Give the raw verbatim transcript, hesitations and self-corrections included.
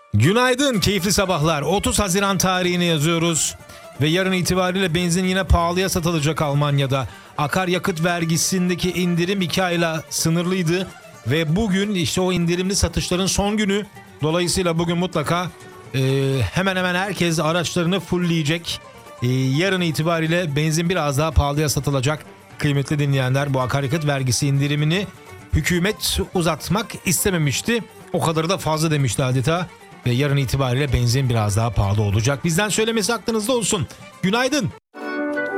Günaydın, keyifli sabahlar. otuz Haziran tarihini yazıyoruz. Ve yarın itibariyle benzin yine pahalıya satılacak Almanya'da. Akaryakıt vergisindeki indirim iki ayla sınırlıydı. Ve bugün işte o indirimli satışların son günü. Dolayısıyla bugün mutlaka e, hemen hemen herkes araçlarını fullleyecek. E, yarın itibariyle benzin biraz daha pahalıya satılacak. Kıymetli dinleyenler, bu akaryakıt vergisi indirimini hükümet uzatmak istememişti. O kadarı da fazla demişti adeta. Ve yarın itibariyle benzin biraz daha pahalı olacak. Bizden söylemesi aklınızda olsun. Günaydın.